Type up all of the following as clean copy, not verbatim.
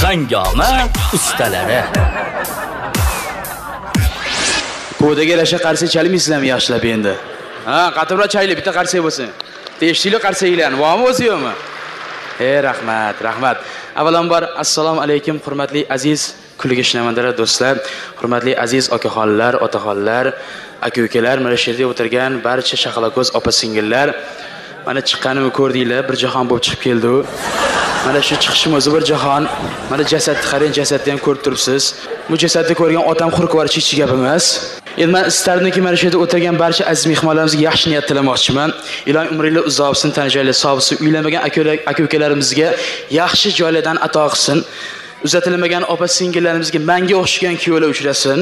Hangoma ustalari. To'daga yarasha qarsak chalmaysizlarmi yaxshilab endi? Ha, qatibroq chayli bitta qarsak bo'lsin. Teshikli qarsaklarni, bormi o'zi yo'qmi? Rahmat. Avvalambor assalomu alaykum hurmatli aziz kulgi shinavandlar do'stlar, hurmatli aziz okaxonlar, otaxonlar, aka-ukalar, mana shu yerda o'tirgan barcha shaqaloqo'z opa-singillar, mana chiqqanimni ko'rdinglar, bir jahon bo'lib chiqib keldi u. Mana shu chiqishim o'zi bir jahon. Mana jasadni qarang, jasadni ham ko'rib turibsiz. Bu jasadni ko'rgan otam qurqavar chichi gap emas. Endi men istardimki mana shu yerda o'tirgan barcha aziz mehmonlarimizga yaxshi niyat tilamoqchiman. Ilohim umringlar uzoq bo'lsin, tanishlar sog' bo'lsin, uylanmagan aka-ukalarimizga yaxshi joylardan ato qilsin. Uzatilmagan opa-singillarimizga menga o'xshagan kuyovlar uchrasin.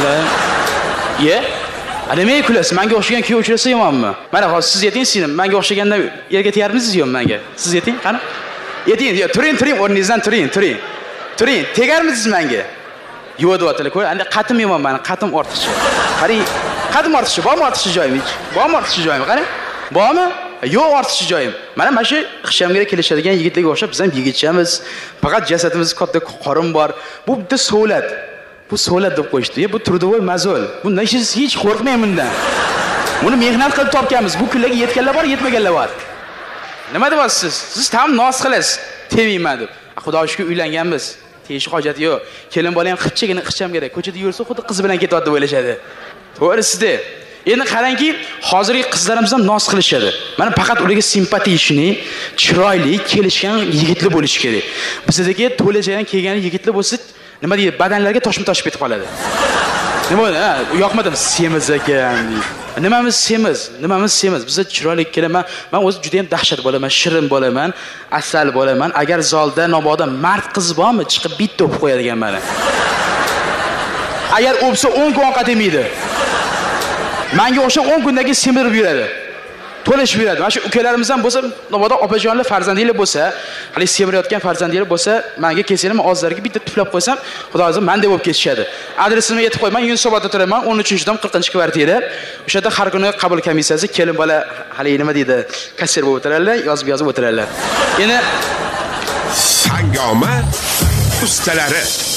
Nimaga kulasiz? Menga o'xshagan kuyov uchrasa yomonmi? Mana hozir siz yeting, singlim. Menga o'xshagandan yerga teyarmisiz yo'q menga? Siz yeting, qani? Yeting, turing, o'rningizdan turing. Turing, tegarmisiz menga? Yuvadyaptilar, ko'ring, endi qatim yomon meni, qatim ortiqcha. Qarang, qatim ortiqcha, bormi ortiqcha joyim? Bormi ortiqcha joyim? Qarang. Bormi? Yo'q ortiqcha joyim. Mana shu xishamga kelishadigan yigitlarga o'xshab biz ham yigitchamiz. Faqat jasadimiz katta qorin bor. Bu bitta so'lat. Bu so'lat deb qo'yishdi. Bu turdovoy mazol. Bundan hech qo'rqmayman bundan. Buni mehnat qilib topganmiz. Bu kunlarga yetganlar bor, yetmaganlar bor. Nima deyapsiz? Siz tam nos qilasiz. Temayman deb. Xudoga shukr uylanganmiz. Teyish hojati yo'q. Kelin bola ham qicham kerak. Ko'chada yursa xuddi qiz bilan ketyapti deb o'ylashadi. To'g'risida. Endi qarangki, hozirgi qizlarimiz ham nos qilishadi. Mana faqat ularga simpatiya ishini, chiroyli, kelishgan yigitlar bo'lishi kerak. Bizdagi to'lajagan kelgan yigitlar bo'lsa, nima deydi, badanlarga toshib ketib qoladi. Nima bo'ldi? Yoqmadimi? Semiz ekan. Nimamiz semiz? Biz chiroyli kelaman. Men o'zi juda ham dahshat bo'laman, shirin bo'laman, asal bo'laman. Agar zalda naboda mard qiz bormi, chiqib bitta o'pib qo'yadigan meni. Agar o'psa 10 kun ovqat yemaydi. Menga o'sha 10 kundan keyin semirib yuradi. To'lashib yuradi. Mana shu ukalarimiz ham bo'lsa, naboda opajonlar farzandinglar bo'lsa, hali semirayotgan farzandinglar bo'lsa, menga kelsanglar, men ozlariga bitta tuflab qo'ysam, xudo o'zi men deb bo'lib ketishadi. Adresimni aytib qo'yman, Yunusobodda turaman, 13-dom 40-kvartira. O'sha yerda har kuni qabul komissiyasi kelin bola hali nima deydi, kassir bo'lib o'tiradilar, yozib o'tiradilar. Endi Hangoma ustalari